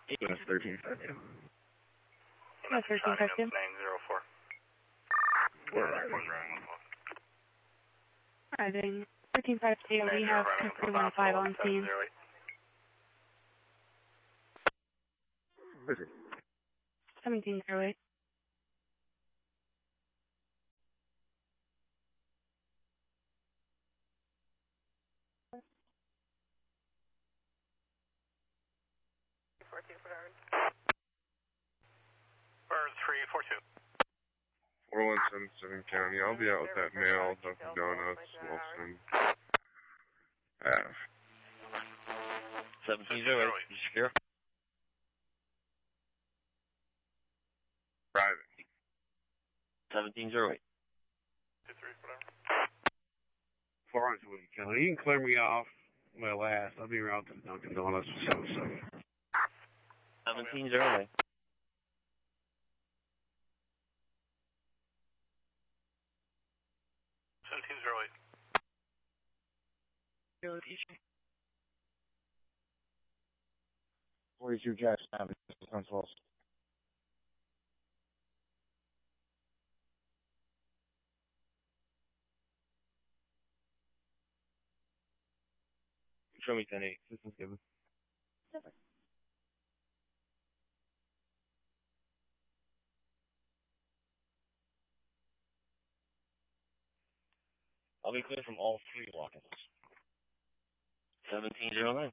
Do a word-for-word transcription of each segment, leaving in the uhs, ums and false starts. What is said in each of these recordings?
E M S thirteen five two. E M S thirteen five two. nine zero four. Arriving thirteen five two, we have two three one five on scene. Where is it? seventeen zero eight. Bird three four two. four one seven seven County. I'll be out with that mail, Dunkin' Donuts, Wilson. Half. seventeen zero eight. You secure? Driving. seventeen zero eight. two three, whatever. four one seven County. You can clear me off my last. I'll be around to the Dunkin' Donuts for seven seven. seventeen zero eight. seventeen zero eight. Your location. forty-two Jackson, Consoles. Show me ten eight. Systems given. I'll be clear from all three walk-ins. seventeen zero nine.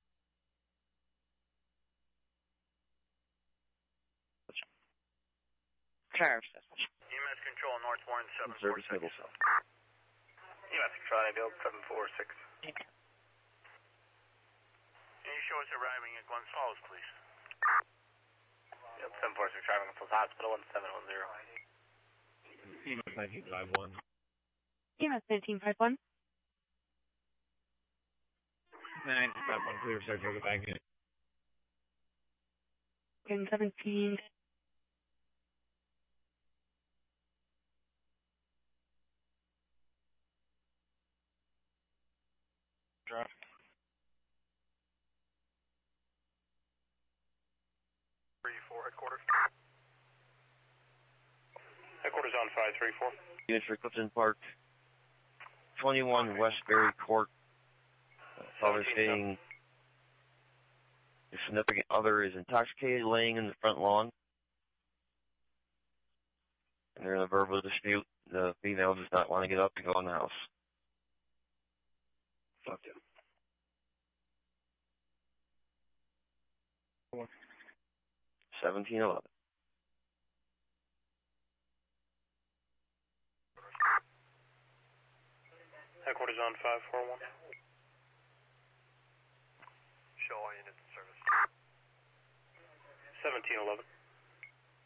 Travis. E M S control, North Warren seven four Service six. middle cell. E M S control, Ideal seven four six. Can you show us arriving at Gonzales, please? Yep, seven four six, driving to hospital, one seven one zero. E M S nineteen five one. E M S nineteen five one. nineteen five one, clear, start to go back in. In seventeen. Traffic. three four, headquarters. Headquarters on five three four. Units for Clifton Park. twenty-one Westbury Court. Caller stating your significant other is intoxicated, laying in the front lawn. And they're in a verbal dispute. The female does not want to get up and go in the house. Fuck you. seventeen eleven. Headquarters on five four one. Show all units in service. seventeen eleven.